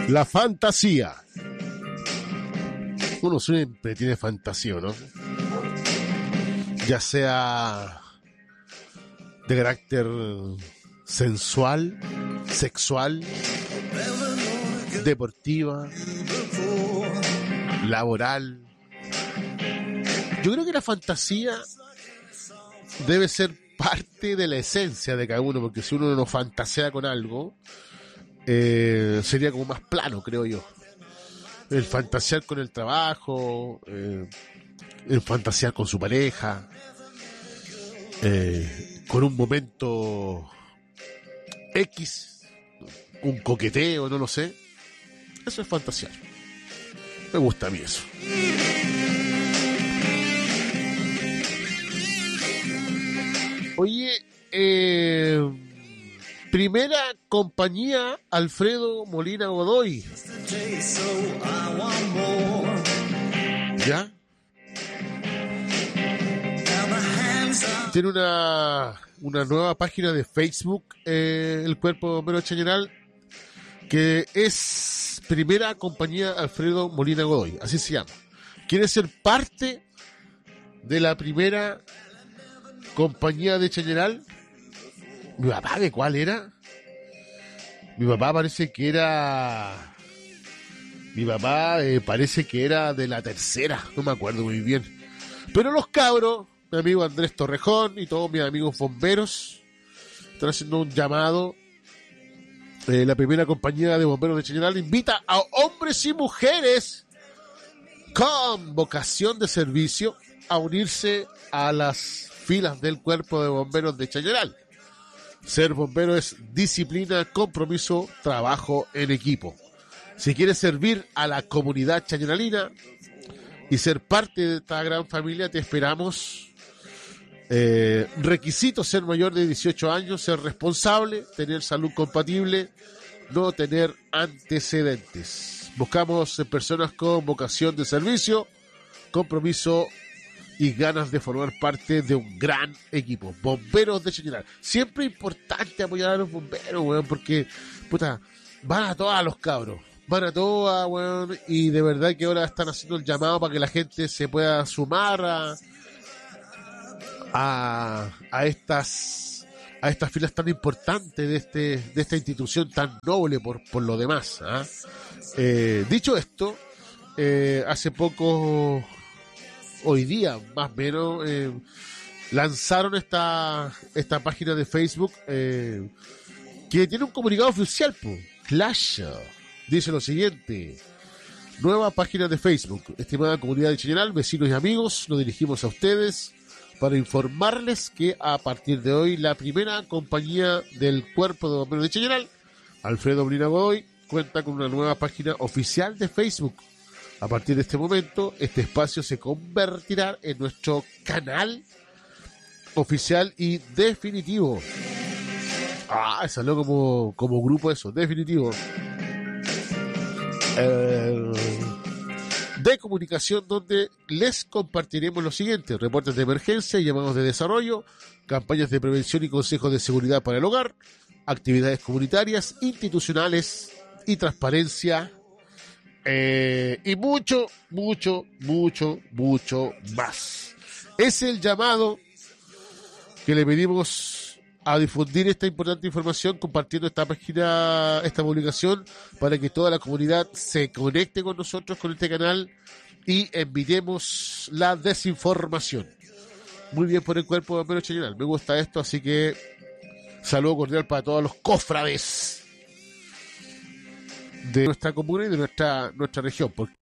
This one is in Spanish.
La fantasía. Uno siempre tiene fantasía, ¿no? Ya sea de carácter sensual, sexual, deportiva, laboral. Yo creo que la fantasía debe ser parte de la esencia de cada uno, porque si uno no fantasea con algo, sería como más plano, creo yo. El fantasear con el trabajo, el fantasear con su pareja, con un momento X, un coqueteo, no lo sé. Eso es fantasear. Me gusta a mí eso. Oye, primera compañía Alfredo Molina Godoy. ¿Ya? Tiene una nueva página de Facebook, el Cuerpo de Bomberos de Chañaral, que es primera compañía Alfredo Molina Godoy, así se llama. ¿Quiere ser parte de la primera compañía de Chañaral? ¿Mi papá de cuál era? Mi papá parece que era... Mi papá parece que era de la tercera, no me acuerdo muy bien. Pero los cabros, mi amigo Andrés Torrejón y todos mis amigos bomberos, están haciendo un llamado. La primera compañía de bomberos de Chañaral invita a hombres y mujeres con vocación de servicio a unirse a las filas del Cuerpo de Bomberos de Chañaral. Ser bombero es disciplina, compromiso, trabajo en equipo. Si quieres servir a la comunidad chañaralina y ser parte de esta gran familia, te esperamos. Requisitos: ser mayor de 18 años, ser responsable, tener salud compatible, no tener antecedentes. Buscamos personas con vocación de servicio, compromiso y ganas de formar parte de un gran equipo. Bomberos de Chañaral. Siempre es importante apoyar a los bomberos, weón, porque, puta, van a todas los cabros. Van a todas, weón, y de verdad que ahora están haciendo el llamado para que la gente se pueda sumar a estas filas tan importantes de esta institución tan noble por lo demás, ¿eh? Dicho esto, hace poco, hoy día más o menos, lanzaron esta página de Facebook que tiene un comunicado oficial, Clash. Dice lo siguiente: nueva página de Facebook. Estimada comunidad de Chañaral, vecinos y amigos, nos dirigimos a ustedes para informarles que a partir de hoy la primera compañía del Cuerpo de Bomberos de Chañaral, Alfredo Molina Godoy, cuenta con una nueva página oficial de Facebook. A partir de este momento, este espacio se convertirá en nuestro canal oficial y definitivo. Salió como grupo eso, definitivo. De comunicación, donde les compartiremos lo siguiente: reportes de emergencia y llamados de desarrollo, campañas de prevención y consejos de seguridad para el hogar, actividades comunitarias, institucionales y transparencia, y mucho, mucho, mucho, mucho más. Es el llamado que le pedimos a difundir esta importante información, compartiendo esta página, esta publicación, para que toda la comunidad se conecte con nosotros, con este canal, y evitemos la desinformación. Muy bien por el Cuerpo de Bomberos Chañaral, me gusta esto, así que saludo cordial para todos los cofrades de nuestra comuna y de nuestra región, porque